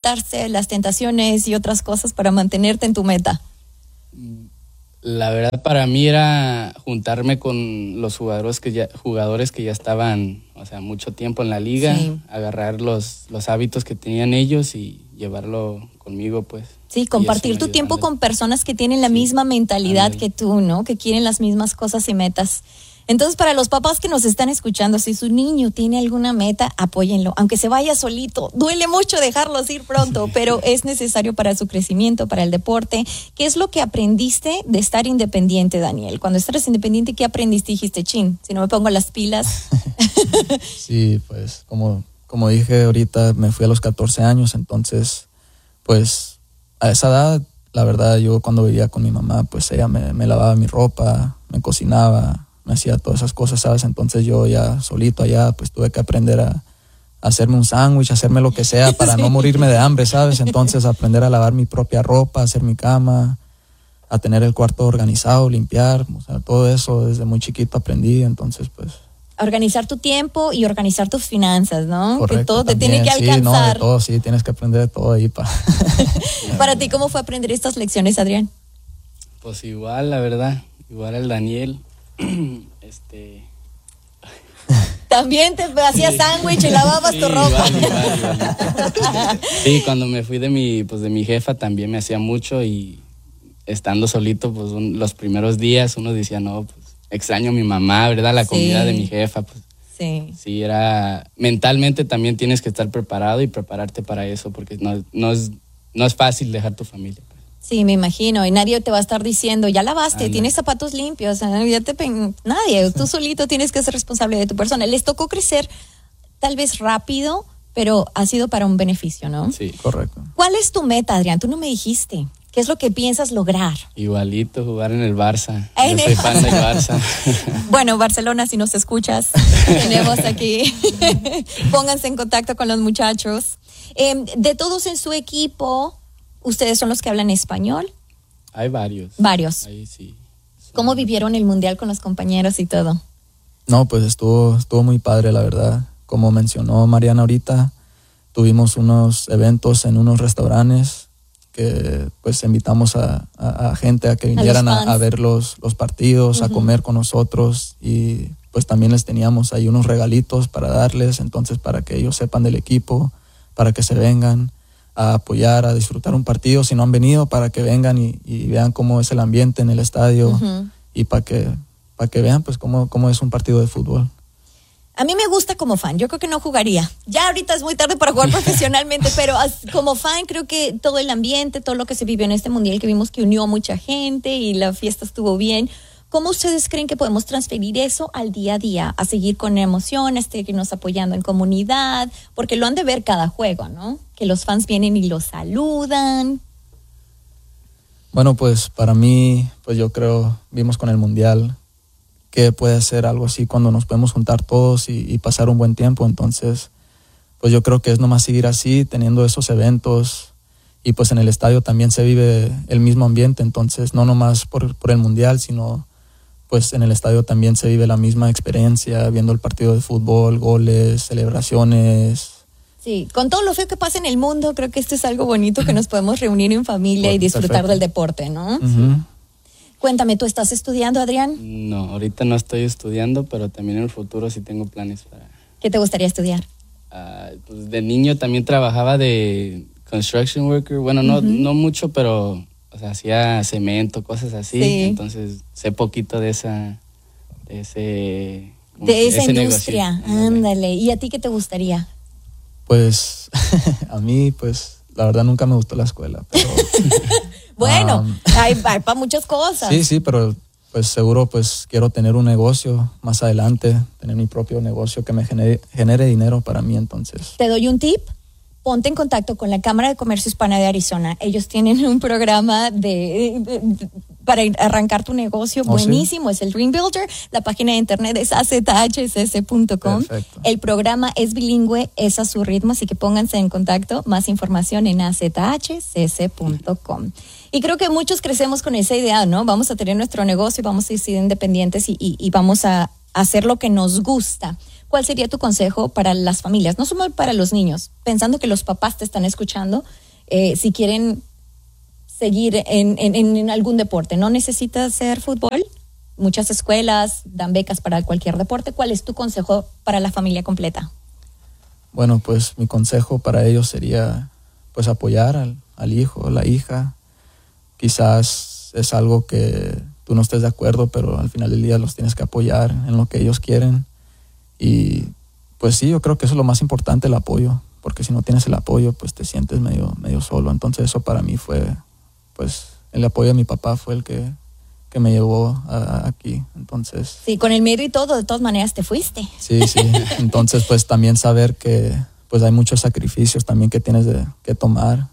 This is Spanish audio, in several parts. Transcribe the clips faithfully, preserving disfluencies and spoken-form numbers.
darse las tentaciones y otras cosas para mantenerte en tu meta? La verdad para mí era juntarme con los jugadores que ya, jugadores que ya estaban, o sea, mucho tiempo en la liga, sí. agarrar los, los hábitos que tenían ellos y llevarlo conmigo, pues. Sí, compartir tu tiempo con personas que tienen la sí. misma mentalidad Andale. que tú, ¿no? Que quieren las mismas cosas y metas. Entonces, para los papás que nos están escuchando, si su niño tiene alguna meta, apóyenlo, aunque se vaya solito. Duele mucho dejarlos ir pronto, pero es necesario para su crecimiento, para el deporte. ¿Qué es lo que aprendiste de estar independiente, Daniel? Cuando estás independiente, ¿qué aprendiste? Dijiste, chin, si no me pongo las pilas. Sí, pues, como, como dije ahorita, me fui a los catorce años, entonces, pues, a esa edad, la verdad, yo cuando vivía con mi mamá, pues ella me, me lavaba mi ropa, me cocinaba, me hacía todas esas cosas, ¿sabes? Entonces yo ya solito allá, pues tuve que aprender a, a hacerme un sándwich, hacerme lo que sea para sí. no morirme de hambre, ¿sabes? Entonces aprender a lavar mi propia ropa, hacer mi cama, a tener el cuarto organizado, limpiar, o sea, todo eso desde muy chiquito aprendí, entonces pues... Organizar tu tiempo y organizar tus finanzas, ¿no? Correcto, que todo también, te tiene que alcanzar. Sí, no, de todo, sí, tienes que aprender de todo ahí. Pa. Para ti, ¿cómo fue aprender estas lecciones, Adrián? Pues igual, la verdad, igual el Daniel... este también te hacías sí. sándwich y lavabas sí, tu ropa. Igual, igual, igual. Sí, cuando me fui de mi pues de mi jefa también me hacía mucho y estando solito pues un, los primeros días uno decía no pues extraño a mi mamá, verdad, la sí. comida de mi jefa pues sí sí era mentalmente también tienes que estar preparado y prepararte para eso porque no no es no es fácil dejar tu familia. Sí, me imagino, y nadie te va a estar diciendo, ya lavaste, Ay, tienes zapatos limpios, ya te pe... nadie, tú solito tienes que ser responsable de tu persona. Les tocó crecer tal vez rápido, pero ha sido para un beneficio, ¿no? Sí, correcto. ¿Cuál es tu meta, Adrián? Tú no me dijiste. ¿Qué es lo que piensas lograr? Igualito, jugar en el Barça. ¿En Yo soy fan del Barça. Bueno, Barcelona, si nos escuchas, tenemos aquí. Pónganse en contacto con los muchachos. Eh, de todos en su equipo, ¿ustedes son los que hablan español? Hay varios. Varios. Ahí sí. Son... ¿Cómo vivieron el mundial con los compañeros y todo? No, pues estuvo, estuvo muy padre, la verdad. Como mencionó Mariana ahorita, tuvimos unos eventos en unos restaurantes que pues invitamos a, a, a gente a que vinieran a, a, a ver los, los partidos, uh-huh. a comer con nosotros y pues también les teníamos ahí unos regalitos para darles, entonces para que ellos sepan del equipo, para que se vengan a apoyar, a disfrutar un partido, si no han venido, para que vengan y, y vean cómo es el ambiente en el estadio uh-huh. y para que, para que vean pues cómo, cómo es un partido de fútbol. A mí me gusta como fan, yo creo que no jugaría. Ya ahorita es muy tarde para jugar profesionalmente, pero como fan creo que todo el ambiente, todo lo que se vivió en este mundial que vimos que unió a mucha gente y la fiesta estuvo bien. ¿Cómo ustedes creen que podemos transferir eso al día a día? A seguir con emoción, a seguirnos apoyando en comunidad, porque lo han de ver cada juego, ¿no? Que los fans vienen y los saludan. Bueno, pues para mí, pues yo creo, vimos con el mundial que puede ser algo así cuando nos podemos juntar todos y, y pasar un buen tiempo. Entonces, pues yo creo que es nomás seguir así, teniendo esos eventos. Y pues en el estadio también se vive el mismo ambiente. Entonces, no nomás por, por el mundial, sino pues en el estadio también se vive la misma experiencia, viendo el partido de fútbol, goles, celebraciones. Sí, con todo lo feo que pasa en el mundo, creo que esto es algo bonito que nos podemos reunir en familia bueno, y disfrutar perfecto. Del deporte, ¿no? Uh-huh. Sí. Cuéntame, ¿tú estás estudiando, Adrián? No, ahorita no estoy estudiando, pero también en el futuro sí tengo planes para... ¿Qué te gustaría estudiar? Uh, pues de niño también trabajaba de construction worker. Bueno, no, uh-huh. no mucho, pero o sea, hacía cemento, cosas así. Sí. Entonces sé poquito de esa... De, ese, de esa ese industria, negocio. Ándale. ¿Y a ti qué te gustaría? Pues a mí, pues la verdad nunca me gustó la escuela, pero... Bueno, um, hay, hay para muchas cosas. Sí, sí, pero pues seguro pues quiero tener un negocio más adelante, tener mi propio negocio que me genere, genere dinero para mí, entonces. Te doy un tip, ponte en contacto con la Cámara de Comercio Hispana de Arizona. Ellos tienen un programa de, de, de para arrancar tu negocio oh, buenísimo, ¿sí? Es el Dream Builder. La página de internet es a z h c s punto com. Perfecto. El programa es bilingüe, es a su ritmo, así que pónganse en contacto. Más información en a z h c s punto com. Y creo que muchos crecemos con esa idea, ¿no? Vamos a tener nuestro negocio y vamos a ser independientes y, y, y vamos a hacer lo que nos gusta. ¿Cuál sería tu consejo para las familias? No solo para los niños, pensando que los papás te están escuchando, eh, si quieren seguir en, en, en algún deporte. ¿No necesitas hacer fútbol? Muchas escuelas dan becas para cualquier deporte. ¿Cuál es tu consejo para la familia completa? Bueno, pues mi consejo para ellos sería pues apoyar al, al hijo, la hija. Quizás es algo que tú no estés de acuerdo, pero al final del día los tienes que apoyar en lo que ellos quieren. Y pues sí, yo creo que eso es lo más importante, el apoyo, porque si no tienes el apoyo, pues te sientes medio, medio solo. Entonces eso para mí fue, pues el apoyo de mi papá fue el que, que me llevó a, a aquí. Entonces... Sí, con el miedo y todo, de todas maneras te fuiste. Sí, sí. Entonces pues también saber que pues hay muchos sacrificios también que tienes de, que tomar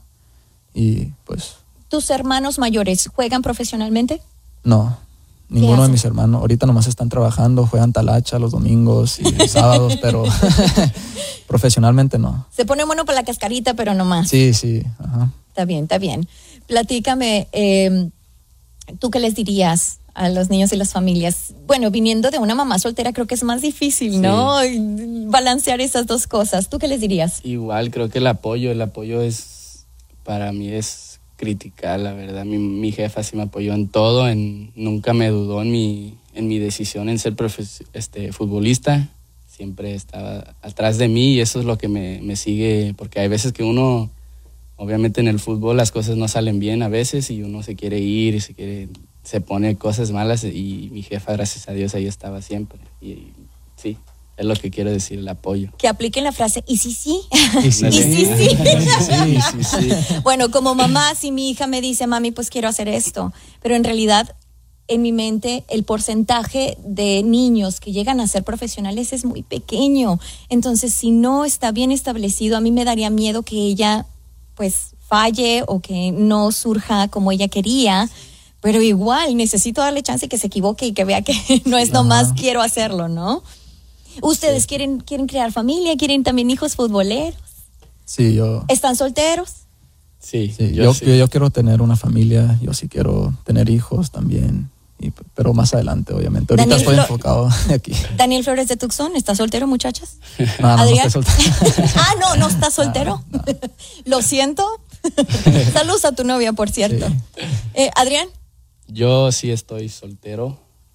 y pues... ¿Tus hermanos mayores juegan profesionalmente? No, ninguno de mis hermanos. Ahorita nomás están trabajando, juegan talacha los domingos y los sábados, pero profesionalmente no. Se pone bueno para la cascarita, pero no más. Sí, sí. Ajá. Está bien, está bien. Platícame, eh, ¿tú qué les dirías a los niños y las familias? Bueno, viniendo de una mamá soltera creo que es más difícil, ¿no? Sí. Balancear esas dos cosas. ¿Tú qué les dirías? Igual, creo que el apoyo, el apoyo es, para mí es criticar, la verdad. Mi, mi jefa sí me apoyó en todo, en, nunca me dudó en mi, en mi decisión en ser profes, este, futbolista. Siempre estaba atrás de mí y eso es lo que me, me sigue, porque hay veces que uno, obviamente en el fútbol las cosas no salen bien a veces y uno se quiere ir y se quiere, se pone cosas malas y mi jefa, gracias a Dios, ahí estaba siempre. Y, y sí, es lo que quiero decir, el apoyo. Que apliquen la frase, ¿y sí, sí? Y sí, ¿Y sí, sí? sí, sí, sí. Bueno, como mamá, si mi hija me dice, mami, pues quiero hacer esto, pero en realidad, en mi mente, el porcentaje de niños que llegan a ser profesionales es muy pequeño. Entonces, si no está bien establecido, a mí me daría miedo que ella, pues, falle o que no surja como ella quería, pero igual necesito darle chance y que se equivoque y que vea que no es nomás Ajá. quiero hacerlo, ¿no? ¿Ustedes sí. quieren, quieren crear familia? ¿Quieren también hijos futboleros? Sí, yo... ¿Están solteros? Sí, sí, yo, yo, sí. yo, yo quiero tener una familia, yo sí quiero tener hijos también, y, pero más adelante, obviamente. Ahorita Daniel estoy Flo- enfocado aquí. Daniel Flores de Tucson, ¿está soltero, muchachas? No, no, no ¿Adrián? estoy soltero. Ah, no, no está soltero. No, no. Lo siento. Saludos a tu novia, por cierto. Sí. Eh, ¿Adrián? Yo sí estoy soltero.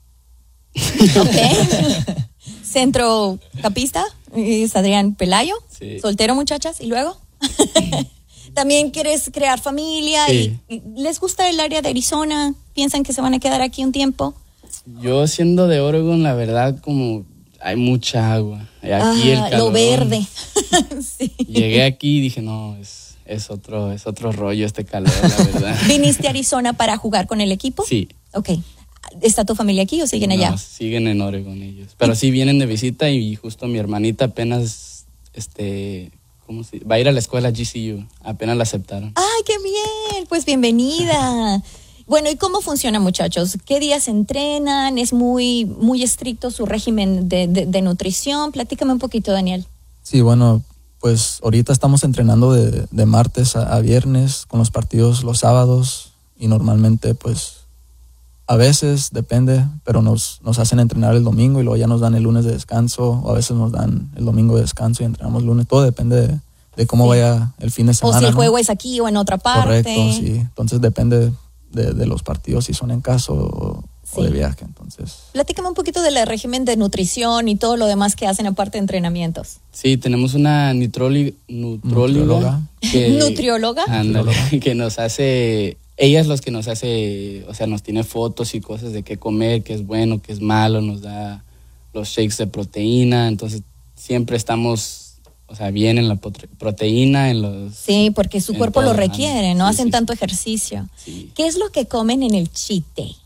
Ok. Centrocapista, es Adrián Pelayo. Sí. Soltero, muchachas. ¿Y luego? ¿También quieres crear familia? Sí. Y, y ¿les gusta el área de Arizona? ¿Piensan que se van a quedar aquí un tiempo? Yo siendo de Oregon, la verdad, como hay mucha agua. Aquí ah, el calor. Lo verde. Sí. Llegué aquí y dije, no, es, es, otro, es otro rollo este calor, la verdad. ¿Viniste a Arizona para jugar con el equipo? Sí. Ok. ¿Está tu familia aquí o siguen allá? No, siguen en Oregon ellos. Pero sí vienen de visita y justo mi hermanita apenas, este, ¿cómo se? Va a ir a la escuela G C U. Apenas la aceptaron. ¡Ay, qué bien! Pues bienvenida. Bueno, ¿y cómo funciona, muchachos? ¿Qué días entrenan? ¿Es muy, muy estricto su régimen de, de, de nutrición? Platícame un poquito, Daniel. Sí, bueno, pues ahorita estamos entrenando de, de martes a, a viernes con los partidos los sábados y normalmente pues a veces depende, pero nos, nos hacen entrenar el domingo y luego ya nos dan el lunes de descanso o a veces nos dan el domingo de descanso y entrenamos el lunes. Todo depende de, de cómo sí. vaya el fin de semana. O si el ¿no? juego es aquí o en otra parte. Correcto, sí. Entonces depende de, de los partidos, si son en casa o, sí. o de viaje. Entonces, platícame un poquito del régimen de nutrición y todo lo demás que hacen aparte de entrenamientos. Sí, tenemos una nutróloga, nutrióloga que, ¿Nutrióloga? Ándale, que nos hace... Ella es los que nos hace, o sea, nos tiene fotos y cosas de qué comer, qué es bueno, qué es malo, nos da los shakes de proteína, entonces siempre estamos, o sea, bien en la proteína, en los... Sí, porque su cuerpo todo, lo requiere, ¿no? Sí, Hacen sí, tanto sí. ejercicio. Sí. ¿Qué es lo que comen en el cheat day?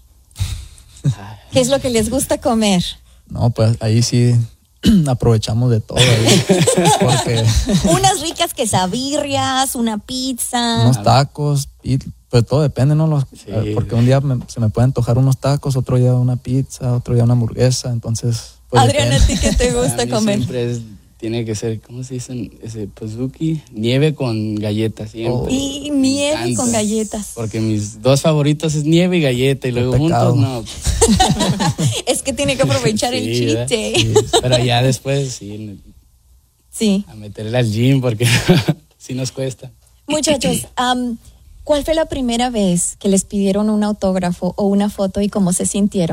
¿Qué es lo que les gusta comer? No, pues ahí sí aprovechamos de todo. Ahí, porque unas ricas quesabirrias, una pizza. Unos tacos, y pues todo depende, ¿no? Los, sí. Porque un día me, se me pueden antojar unos tacos, otro día una pizza, otro día una hamburguesa, entonces... Pues Adrián, ¿a ti qué te gusta a mí comer? Siempre es, tiene que ser, ¿cómo se dice? Ese pozuki, nieve con galletas siempre. Oh. Y nieve con galletas. Porque mis dos favoritos es nieve y galleta y luego juntos, no. Es que tiene que aprovechar Sí, el cheat day. Sí, pero ya después sí, Sí. a meterle al gym porque sí nos cuesta. Muchachos, um, ¿cuál fue la primera vez que les pidieron un autógrafo o una foto y cómo se sintieron?